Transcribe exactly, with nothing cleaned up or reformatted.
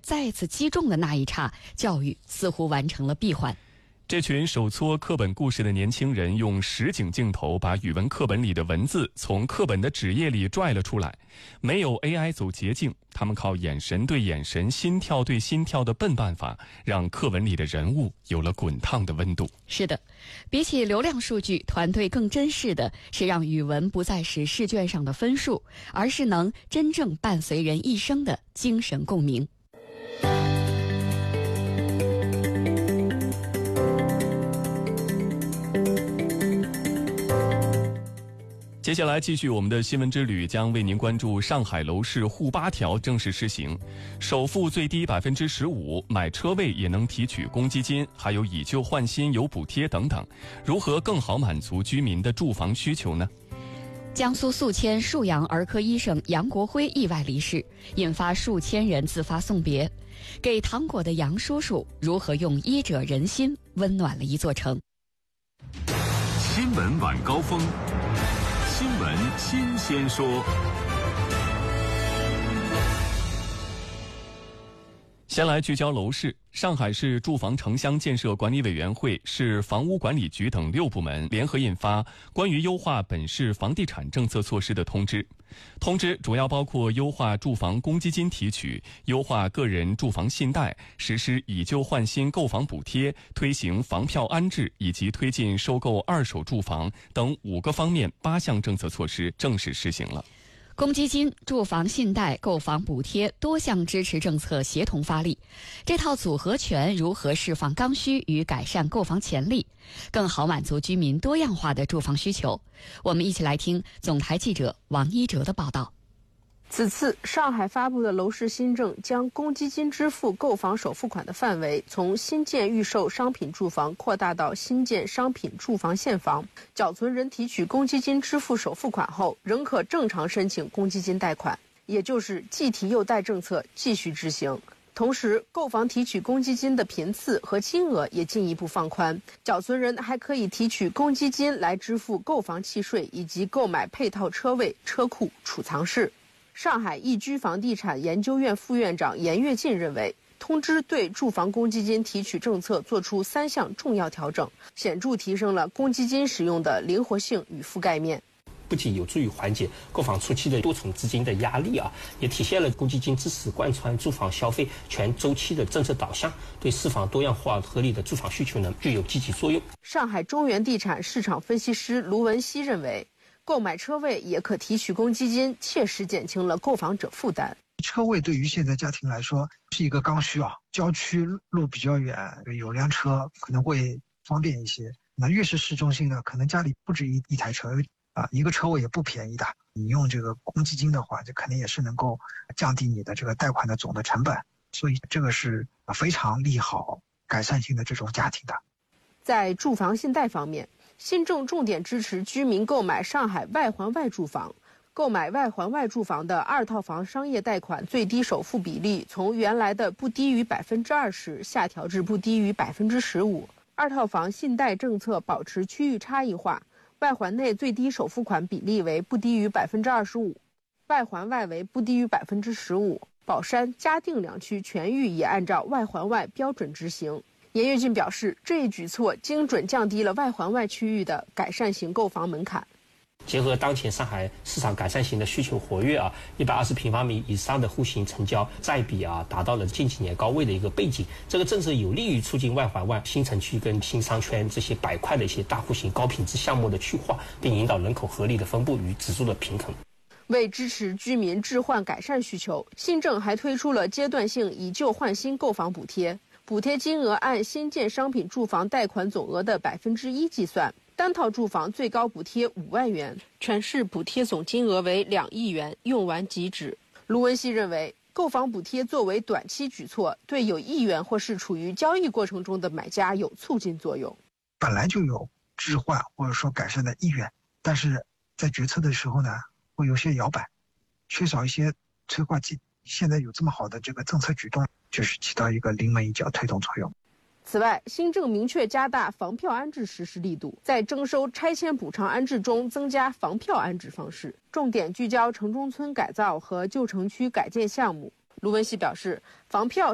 再次击中的那一刹，教育似乎完成了闭环。 这群手搓课本故事的年轻人用实景镜头把语文课本里的文字从课本的纸页里拽了出来，没有 A I 走捷径，他们靠眼神对眼神、心跳对心跳的笨办法，让课文里的人物有了滚烫的温度。 是的，比起流量数据，团队更珍视的是让语文不再是试卷上的分数，而是能真正伴随人一生的精神共鸣。 接下来继续我们的新闻之旅，将为您关注上海楼市沪八条正式施行，首付最低百分之十五，买车位也能提取公积金，还有以旧换新有补贴等等，如何更好满足居民的住房需求呢？ 江苏宿迁沭阳儿科医生杨国辉意外离世，引发数千人自发送别。给糖果的杨叔叔如何用医者仁心温暖了一座城？ 新闻晚高峰，新闻新鲜说。 先来聚焦楼市。上海市住房城乡建设管理委员会、市房屋管理局等六部门联合印发关于优化本市房地产政策措施的通知。通知主要包括优化住房公积金提取、优化个人住房信贷、实施以旧换新购房补贴、推行房票安置以及推进收购二手住房等五个方面八项政策措施正式实行了。 公积金、住房信贷、购房补贴多项支持政策协同发力，这套组合拳如何释放刚需与改善购房潜力，更好满足居民多样化的住房需求？我们一起来听总台记者王一哲的报道。 此次上海发布的楼市新政将公积金支付购房首付款的范围从新建预售商品住房扩大到新建商品住房现房，缴存人提取公积金支付首付款后仍可正常申请公积金贷款，也就是既提又贷政策继续执行。同时，购房提取公积金的频次和金额也进一步放宽，缴存人还可以提取公积金来支付购房契税以及购买配套车位、车库、储藏室。上海易居房地产研究院副院长严跃进认为，通知对住房公积金提取政策作出三项重要调整，显著提升了公积金使用的灵活性与覆盖面。 不仅有助于缓解购房初期的多重资金的压力啊，也体现了公积金支持贯穿住房消费全周期的政策导向，对释放多样化合理的住房需求呢具有积极作用。 上海中原地产市场分析师卢文熙认为，购买车位也可提取公积金，切实减轻了购房者负担。 车位对于现在家庭来说是一个刚需啊，郊区路比较远，有辆车可能会方便一些。那越是市中心的，可能家里不止一一台车啊，一个车位也不便宜的。你用这个公积金的话，这肯定也是能够降低你的这个贷款的总的成本，所以这个是非常利好改善型的这种家庭的。 在住房信贷方面，新政重点支持居民购买上海外环外住房。购买外环外住房的二套房商业贷款最低首付比例从原来的不低于百分之二十下调至不低于百分之十五。二套房信贷政策保持区域差异化，外环内最低首付款比例为不低于百分之二十五，外环外为不低于百分之十五。宝山、嘉定两区全域也按照外环外标准执行。严跃进表示，这一举措精准降低了外环外区域的改善型购房门槛。 结合当前上海市场改善型的需求活跃啊，一百二十平方米以上的户型成交占比啊达到了近几年高位的一个背景，这个政策有利于促进外环外新城区跟新商圈这些板块的一些大户型高品质项目的去化，并引导人口合理的分布与指数的平衡。 为支持居民置换改善需求，新政还推出了阶段性以旧换新购房补贴，补贴金额按新建商品住房贷款总额的百分之一计算。单套住房最高补贴五万元，全市补贴总金额为两亿元，用完即止。卢文熙认为，购房补贴作为短期举措，对有意愿或是处于交易过程中的买家有促进作用。 本来就有置换或者说改善的意愿，但是在决策的时候呢，会有些摇摆，缺少一些催化剂。现在有这么好的这个政策举动，就是起到一个临门一脚推动作用。 此外，新政明确加大房票安置实施力度，在征收拆迁补偿安置中增加房票安置方式，重点聚焦城中村改造和旧城区改建项目。卢文熙表示，房票